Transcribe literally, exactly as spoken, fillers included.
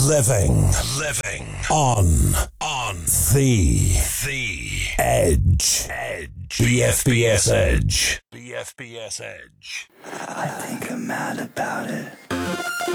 Living. Living. On. On. The. The. Edge. Edge. B F B S Edge. B F B S Edge. I think I'm mad about it.